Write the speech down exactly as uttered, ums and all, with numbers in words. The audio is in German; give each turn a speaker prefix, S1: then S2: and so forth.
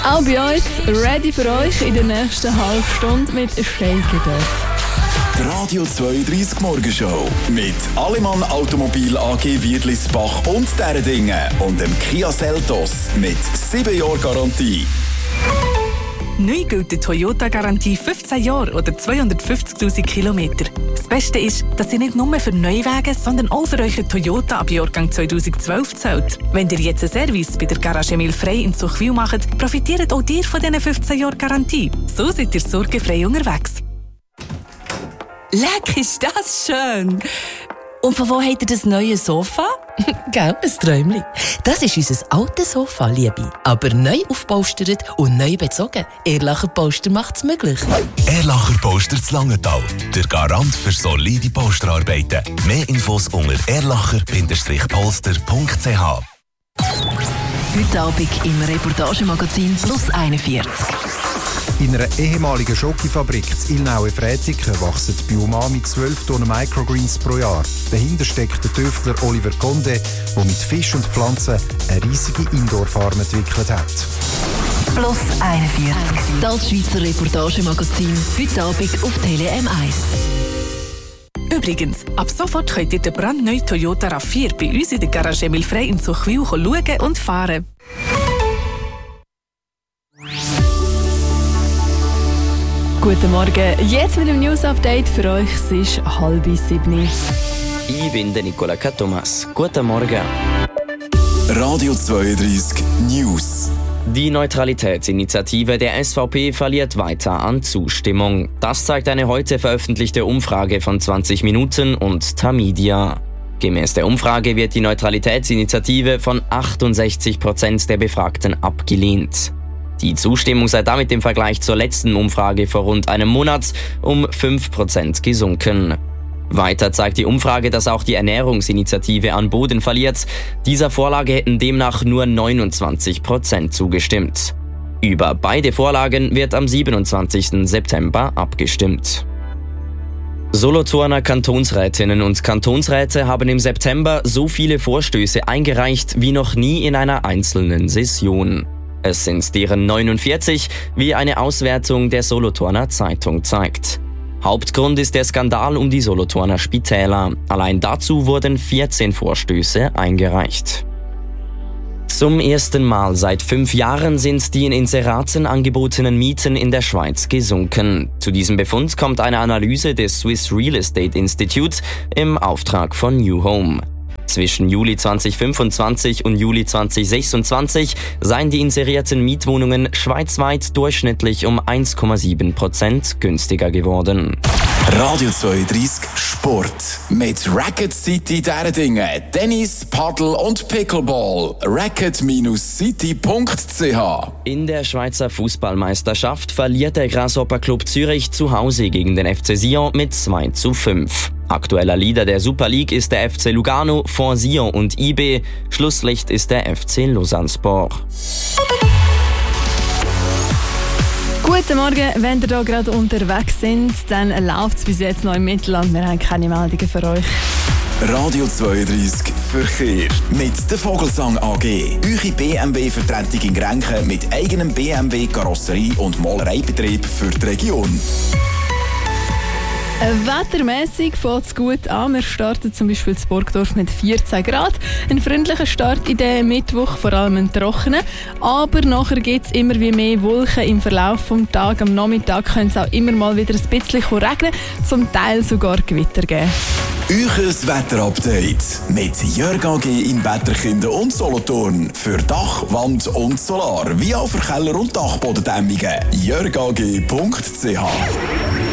S1: Auch bei uns ready für euch in der nächsten halben Stunde mit Scheikerdorf.
S2: Die Radio zweiunddreißig Morgenshow mit Allemann Automobil A G Wiedlisbach und deren Dinge und dem Kia Seltos mit sieben Jahren Garantie.
S3: Neu gilt die Toyota-Garantie fünfzehn Jahre oder zweihundertfünfzigtausend Kilometer. Das Beste ist, dass sie nicht nur für Neuwagen, sondern auch für euren Toyota ab Jahrgang zweitausendzwölf zählt. Wenn ihr jetzt einen Service bei der Garage Emil Frey in Zuchwil macht, profitiert auch ihr von diesen fünfzehn Jahren Garantie. So seid ihr sorgenfrei unterwegs.
S4: Leck, ist das schön! Und von wo habt ihr das neue Sofa?
S5: Gell, ein Träumchen. Das ist unser altes Sofa, Liebe. Aber neu aufpolstert und neu bezogen. Erlacher Polster macht's möglich.
S6: Erlacher Polster zu Langenthal. Der Garant für solide Polsterarbeiten. Mehr Infos unter erlacher Polster punkt c h.
S7: Heute Abend im Reportagemagazin Plus einundvierzig.
S8: In einer ehemaligen Schokofabrik in Ilnaue-Frätiken wachsen bei Umami zwölf Tonnen Microgreens pro Jahr. Dahinter steckt der Tüftler Oliver Conde, der mit Fisch und Pflanzen eine riesige Indoor-Farm entwickelt hat.
S7: Plus einundvierzig. Das Schweizer Reportagemagazin. Heute Abend auf Tele M eins.
S3: Übrigens, ab sofort könnt ihr den brandneuen Toyota RAV vier bei uns in der Garage Emil Frey in Zuchwil schauen und fahren.
S1: Guten Morgen, jetzt mit dem News-Update für euch. Es ist halb sieben.
S9: Ich bin der Nicola Thomas. Guten Morgen.
S2: Radio zweiunddreißig News.
S9: Die Neutralitätsinitiative der S V P verliert weiter an Zustimmung. Das zeigt eine heute veröffentlichte Umfrage von zwanzig Minuten und Tamedia. Gemäß der Umfrage wird die Neutralitätsinitiative von achtundsechzig Prozent der Befragten abgelehnt. Die Zustimmung sei damit im Vergleich zur letzten Umfrage vor rund einem Monat um fünf Prozent gesunken. Weiter zeigt die Umfrage, dass auch die Ernährungsinitiative an Boden verliert. Dieser Vorlage hätten demnach nur neunundzwanzig Prozent zugestimmt. Über beide Vorlagen wird am siebenundzwanzigsten September abgestimmt. Solothurner Kantonsrätinnen und Kantonsräte haben im September so viele Vorstöße eingereicht wie noch nie in einer einzelnen Session. Es sind deren neunundvierzig, wie eine Auswertung der Solothurner Zeitung zeigt. Hauptgrund ist der Skandal um die Solothurner Spitäler. Allein dazu wurden vierzehn Vorstöße eingereicht. Zum ersten Mal seit fünf Jahren sind die in Inseraten angebotenen Mieten in der Schweiz gesunken. Zu diesem Befund kommt eine Analyse des Swiss Real Estate Institute im Auftrag von New Home. Zwischen Juli zweitausendfünfundzwanzig und Juli zweitausendsechsundzwanzig seien die inserierten Mietwohnungen schweizweit durchschnittlich um eins Komma sieben Prozent günstiger geworden.
S2: Radio zweiunddreißig Sport. Mit Racket City deren Dinge. Tennis, Paddle und Pickleball. racket City punkt c h.
S9: In der Schweizer Fußballmeisterschaft verliert der Grasshopper Club Zürich zu Hause gegen den F C Sion mit zwei zu fünf. Aktueller Leader der Super League ist der F C Lugano vor Sion und I B. Schlusslicht ist der F C Lausanne-Sport.
S1: Guten Morgen, wenn ihr hier gerade unterwegs sind, dann läuft es bis jetzt noch im Mittelland. Wir haben keine Meldungen für euch.
S2: Radio zweiunddreißig Verkehr mit der Vogelsang A G. Eure B M W-Vertretung in Grenchen mit eigenem B M W-Karosserie- und Malereibetrieb für die Region.
S1: Wettermässig fängt es gut an. Wir starten zum Beispiel in Burgdorf mit vierzehn Grad. Ein freundlicher Start in den Mittwoch, vor allem ein trockener. Aber nachher gibt es immer wie mehr Wolken im Verlauf des Tages. Am Nachmittag könnte es auch immer mal wieder ein bisschen regnen, zum Teil sogar Gewitter geben.
S2: Euches Wetterupdate mit Jörg A G in Wetterkinden und Solothurn. Für Dach, Wand und Solar. Wie auch für Keller- und Dachbodendämmungen. jörg a g punkt c h.